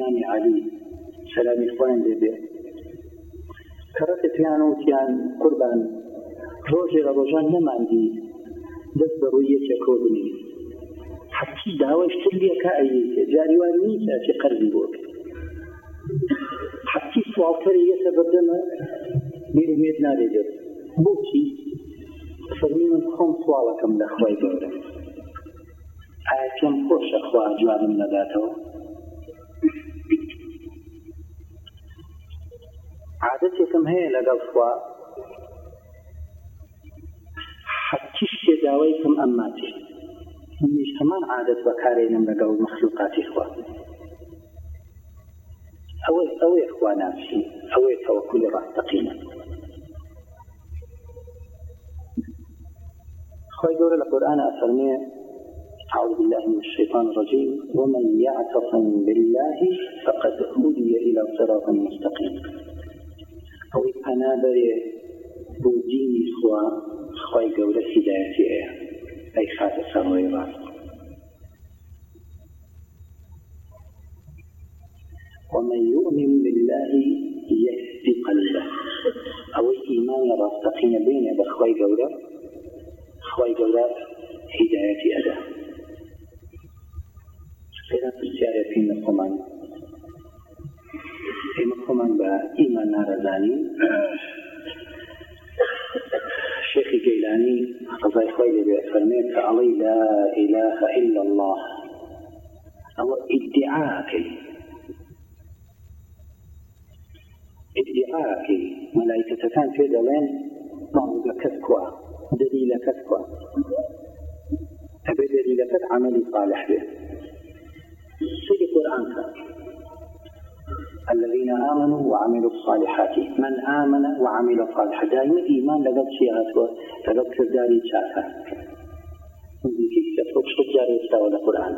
إمام علي سلام إخوان بيبي كرت فيانو تيان قربان روجي رجان نمان دي دست بروية يكوبني حتى دعوة اشتري كأيك جاري وانيسا في قربي بوك حتى سوالتري يسبردما بيرميت ناري جد بوكي فرمي من خم سوالكم لأخوي بورا كم خوش أخوة جواب النباته عادتكم هي لقلقوا حتى داويكم أماتي مش كمان عادة وكارين لقل مخلوقات إخوة أو إخوة نفسي أو توكل راستقيمة خوي دور القرآن أفرمي أعوذ بالله من الشيطان الرجيم ومن يعتصم بالله فقد هدي إلى صراط مستقيم أو أنابر بوديني خوي قولة هدايتي أي خاطر سروي راس ومن يؤمن بالله يهدي قلبه أو الإيمان راستقيم بين بخوي قولة هدايتي أداه إذا تجارة في مقومان بإيمان نارزاني الشيخ جيلاني قضاء خويلي بأفرميت علي لا إله إلا الله أو ادعاءك ملائكة كان في دلين ضعوك كذكوا دليل كذكوا أبي دليل كذ عملي صالح به سيد القرآن الذين آمنوا وعملوا الصالحات من آمن وعمل صالحا دائما إيمان لقد شيئاته لقد كرداري شاكا كيف تفوق شجاري استوى القرآن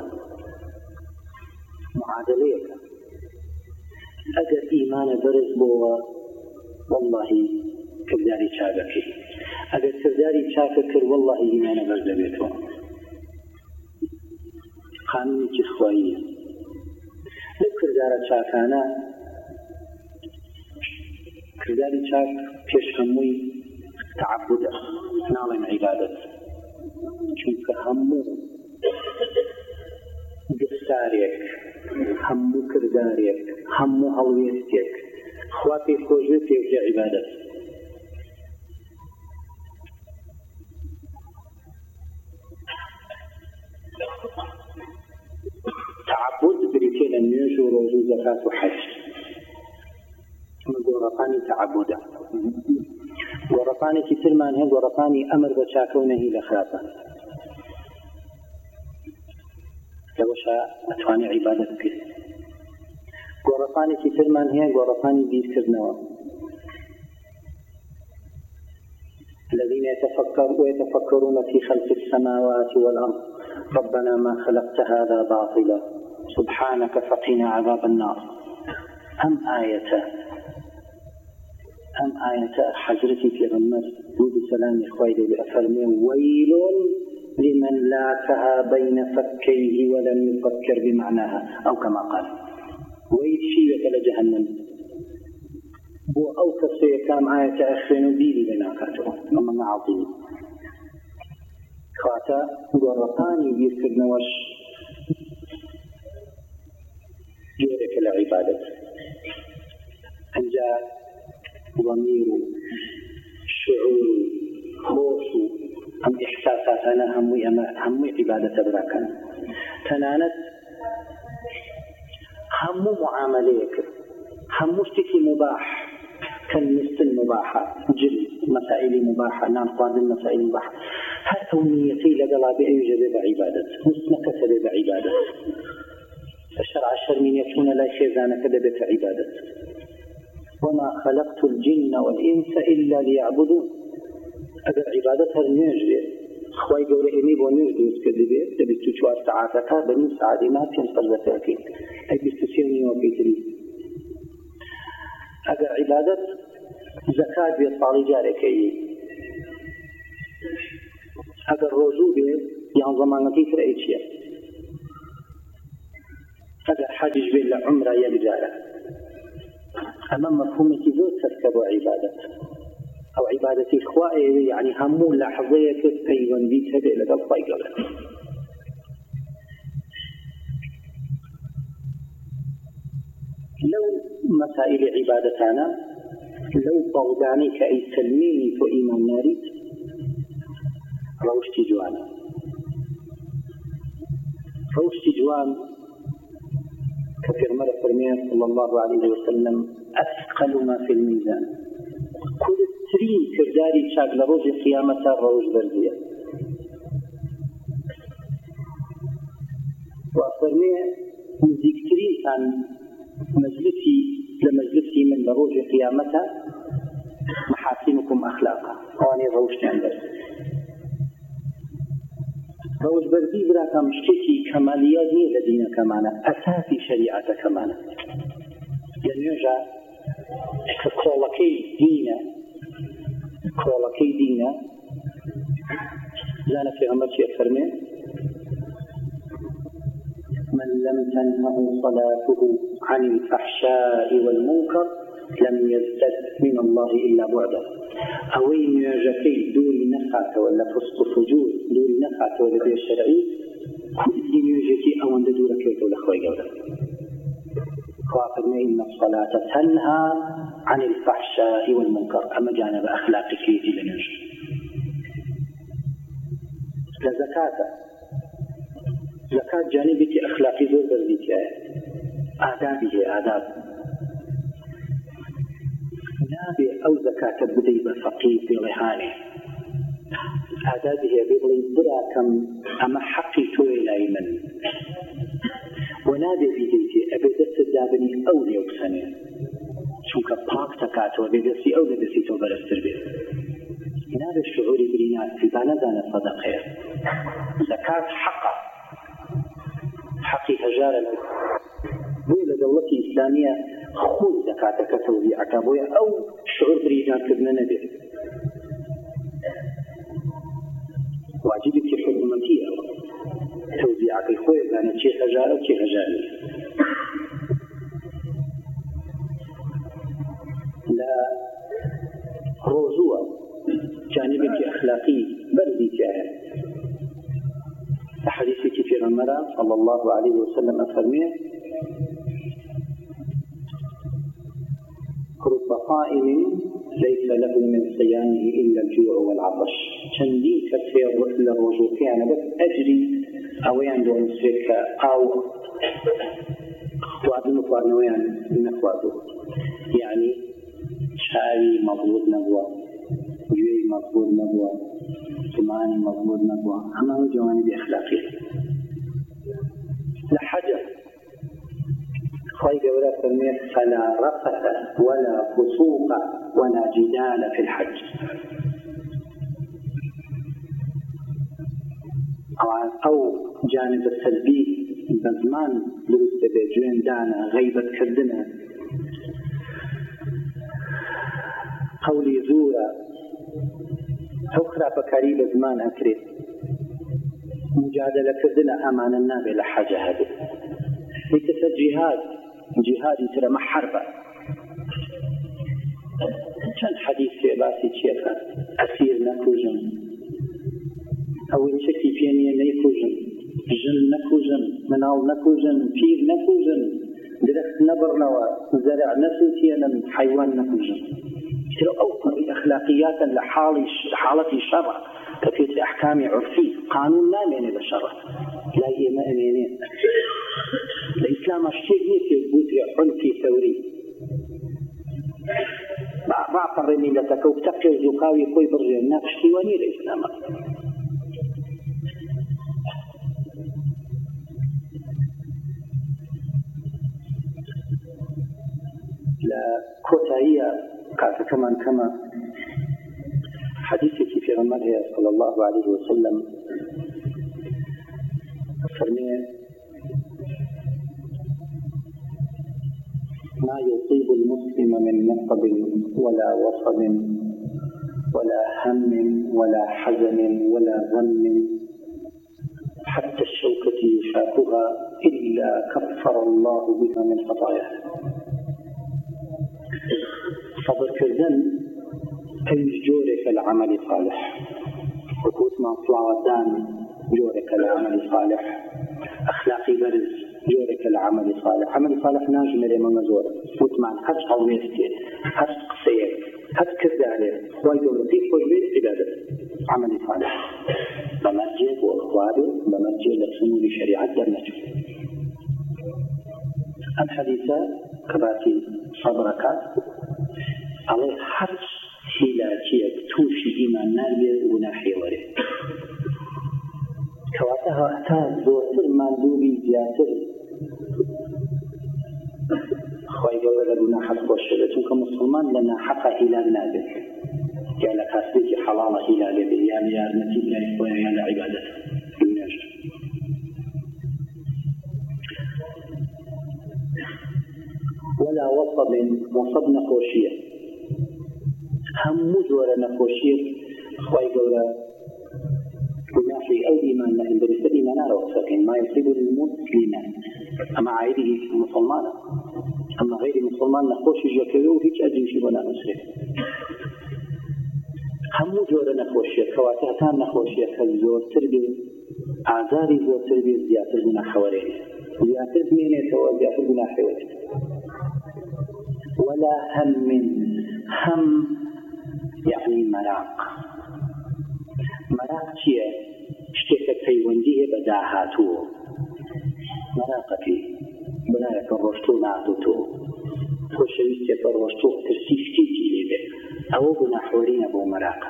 معادليك أجر إيمان برز بوا والله كرداري شاكا أجر كرداري شاكا والله إيمان برز بيته قانوني جخوائية لو كردارة شاكانا كرداري شاك پیش هموی تعبده ناڵێن عیبادەت چونکە هەموو گفتارێک هەموو کردارێک هەموو هەڵوێستێک خوا پێی خۆش بێ پێوتێ عیبادەت تعبد بریتێ لە نوێژ و ڕۆژ و زەکات و حەج گۆڕەپانی تعبدە گۆڕەپانێکی ترمان هەیە گۆڕەپانی ئەمر بە چاکە و نەهی لە خراپە لەوەشە ئەتوانێ عیبادەت بکرێت گۆڕەپانێکی ترمان هەیە گۆڕەپانی بیرکردنەوە الذين يتفكرون في خلق السماوات والأرض ربنا ما خلقت هذا باطلا سبحانك فقنا عذاب النار أم آية حضرتي في غمر بود سلام إخوائي بأفرمي ويل لمن لاكها بين فكيه ولم يفكر بمعناها أو كما قال ويل شيئة لجهنم بو أو كسي كام آية أخرين بيلي لناكاته ومن عظيم خاتا ورطاني بيركبنا وش جورك العبادة أنجا ضمير شعور خوف أم إحساسات أنا هم عبادة براكا تنانت هم معامليك هم مشتكي مباح كالمثل المباحة جل مسائل مباحة نام قادم مسائل مباحة هل أمنيتي لقلا بأيجب بعبادة مسنكة بعبادة الشرع الشرمين يكون لا شيزانك دبت عبادة وما خلقت الجن والإنس إلا ليعبدون أجر عبادتها النجدة خواهي قولي إني بونجد يسكذبه دبستو 4 ساعاتك بنو ساعة ما تنصر ذاتك أي بستسيرني وبيتري أجر عبادت زكاة بيطالي جارك أجر رجوع به يعني زمانتي فرأيتشيا ئەگەر حەجیش بێت لە عومرە یەکجارە. ئەمە مەفهومێکی زۆر سەرکە بۆ عیبادەت. ئەو عیبادەتی خوا ئێوە یعنی هەموو لەحظەیەکت پەیوەندیت هەبێت لەگەڵ خوای گەورە. لەو مەسائل عیبادەتانە لەو بەڵگانەی کە ئەی سلمێنی تۆ ئیمان ناریت ڕەوشتی جوانە. ڕەوشتی جوان کە پێغەمبەر فەرمێت صلی الله عليه وسلم ئەثقل ما في الميزان، کورتترین کرداری چاک لە ڕۆژی قیامەتە ڕەوشبەرزیە. وا فەرمێ نزیکترینتان مجلسی لە مجلسی من لە ڕۆژی قیامەتە محاسنكم ئەخلاقا، ئەوانەی ڕەوشتیان بەرز. ڕەوشبەرزی براکەم شتێکی کەمالیات نییە لە دینەکەمانە، ئەساسی شەریعەتەکەمانە. لە نوێژە کە کۆڵەکەی دینە زانە پێغەمبەر چی فەرمێ؟ من لم تنهه صلاته عن الفحشاء والمنكر لم يزدد من الله إلا بعدا. ئەوەی نوێژەکەی دووری نەخاتەوە لە فسق و فجور، دووری نەخاتەوە لە بێ شەرعی، کوردی نوێژێکی ئەوەندە دوورەکەوێتەوە لە خۆی گەورە. خوا فەرمێ إن الصلاة تنهى عن الفحشاء والمنكر. ئەمە جانب ئەخلاقی کێتی لە نوێژ. لە زەکاتە، زەکات جانبێکی ئەخلاقی زۆر بەرزیتیایە، ئادابی هەیە، ئاداب. نابێ ئەو زەکاتە بدەی بە فەقیر بێڵێ هانێ، ئادابی هەیە بێ بڵێ براکەم ئەمە حەقی تۆیە لای من، و نابێ بیدەیتێ ئەبێ دەستت دابنی ئەو لێو بسەنێ، چونکە پاک دەکاتەوە بێ دەستی ئەو لە دەستی تۆ بەرزتر بێت. نابێ شعوری بریناتی با نەزانە سەدەقەیە. زەکات حەقە، حەقی هەژارە لەو بۆ لە دەوڵەتی ئیسلامیە خۆی زەکاتەکە تەوزیعەکە، بۆیە ئەو شعور بریندارکردنە نەبێت. واجبێکی حکوومەتیە تەوزیعەکەی خۆی زانێت چی هەژارە و چی هەژاری. لە ڕۆژووە جانبێکی ئەخلاقی بەرزی تایە. لە حەدیثێکی پێغەمبەرە صلی الله عليه وسلم ئەفەرمێ رب صائم ليس له من صيامه إلا الجوع والعطش. چەندی کەس هەیە لە ڕۆژووکەیانە بەس ئەجری ئەوەیان دۆنووسێت کە ئاو خواردن و خواردنەوەیان نەخواردووە، یعنی چاوی مەبلوغ نەبووە، گوێی مەبلوغ نەبووە، زمانی مەبلوغ نەبووە. ئەمە جوانبی ئەخلاقیە. لە حەجە خی گەورە فەرمێ فلا رفث ولا فسوق ولا جدال في الحج. ئەو جانب سەلبی بە زمان دروست دەبێت، جوێندانە، غەیبەتکردنە، قەولی زوورە، ئەو خراپەکاری بە زمان ئەکرێت، مجادلەکردنە، ئەمانە نابێت لە حەجە هەبێت. لێکەسە جیهادی ترەمە حربە. چەند حەدیثێ باسی چیەکە؟ ئەسیر نەکوژن، ئەوەی شەکی پێ نییە نەیکوژن، ژن نەکوژن، مناڵ نەکوژن، پیر نەکوژن، درەخت نەبڕنەوە، زەرع نەسووتێنن، حەیوان نەکوژن. ترە ئەو ئەخلاقیاتە لە حاڵەتی شەڕە کە پێچی ئەحکامی عورفی قانون نامێنێ بە شەڕە، لای ئێمە ئەمێنێ. لە ئیسلامە شتێک نییە پێ بوترێ عنفی ثەوری، ڕاپەڕێ میلەتەکە و بتەقێ و زووقاوی خۆی بڕژێن، نا پشتیوە نییە لە ئیسلامە. لە کۆتاییە کاتەکەمان کەمە، حەدیثێکی پێغەمبەر هەیە صلی الله عليه وسلم فەرمێ ما يصيب المسلم من نصب ولا وصب ولا هم ولا حزن ولا غم حتى الشوكة يشاكها إلا كفر الله بها من خطاياه. صبر كردن أي جورك العمل صالح، وكوت ما صلاة جورك العمل صالح، أخلاقي برز جورك العمل صالح. عمل صالح ناجمر من مزور وتمان هج قوميتي هج قصيك هج كرداري خواهي دولتي خوش عبادة عمل صالح بمرجع وأخواري بمرجع لسنو لشريعة درنجو. الحديثة كباتي صبركات على حج هلاكية توشي إيمان نابي وناحي وري كواتها احتاج زورتر مندوبي زياتر خواهي قوله لدونا حق بوشده چونك مسلمان لنا حق هلال نابي قال كاسبيك حلال هلال بيان يا نتيب لا إخوة يا لعبادة دوناش. ولا وصب نخوشية هم مجور نخوشية خواهي قوله وناحي أو إيمان لهم بالنسبة لإيمان وصفين ما يصيب المسلم أما عائله مسلمان أما غير مسلمان نخوش جاكيو هيك أجنشي ولا مسلم هم جور نخوشية كواتهتان نخوشية كالزور تربي أعذاري زور تربي زياتر بنا حواليه زياتر بمينة سوى زياتر بنا حواليه. ولا هم يعني مراق چیه؟ شتێکە پەیوەندیە بە داهاتووە مەراقەتی بنایەکە ڕۆشتۆ نادۆتۆ خۆشەویستێکە ڕۆشتۆ ترسی شتێکی لێبێ ئەوە گوناحوەرینە بۆ مەراقە.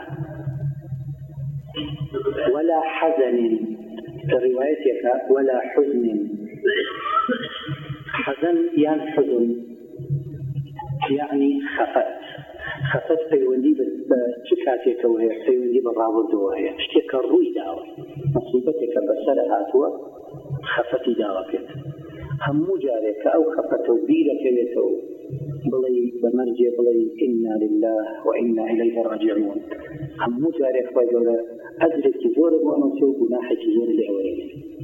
ولا حزن روايتك ولا حزن حزن يعني حزن يعني خفت پەیوەندی بە چ کاتێکەوە هەیە پەیوەندی بە ڕابردووە هەیە شتێکە ڕووی داوە مصیبەتێکە بەسەر هاتووە خەفەتی داوە پێت هەموو جارێکە ئەو خەفەتە و بیرەکەوێتەوە بڵێ بەمەرجێ بڵێ ئینا لله وئینا ئیلەیه ڕاجعون هەموو جارێک خۆی گەورە ئەجرێکی زۆرە بۆ ئەمە و گوناحێکی زۆر لێوەرێت.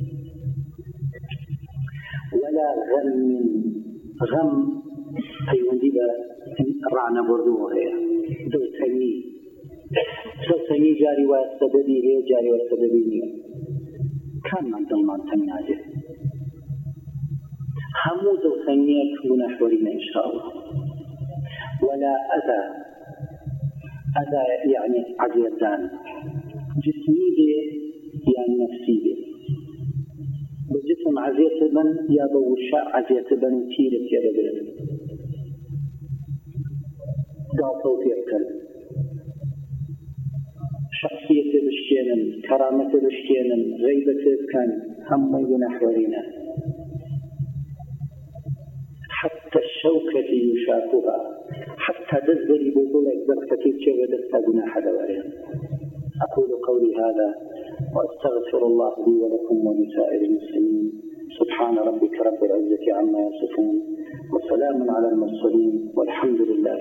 ولا غەم پەیوەندی بە ڕانەبردووە هەیە دڵتەنگی جاری وایە سەبەبی هەیە جاری وایە سەبەبی نییە کاممان دڵمان تەنگ نادێت هەموو دڵتەنگیەک گوناحوەرینە ئینشاءالله. ولا ئەذى يعني عزیەتدان جسمی بێ یان نەفسی بێ بجسم عزیەت بن یا بە وشە عزیەت بن و تیرت پێ دەبێت داڵتە و پێبکەن شخصیەتێ بشکێنن کەرامەتێ بشکێنن غەیبەتێ بکەن هەمووی گوناحوەرینە. حتى الشوكة يشاكها حتى دزبري بوضلك درختي تشوى دستا جناح دوارين. أقول قولي هذا وأستغفر الله لي ولكم ولسائر المسلمين. سبحان ربك رب العزة عما يصفون وسلام على المرسلين والحمد لله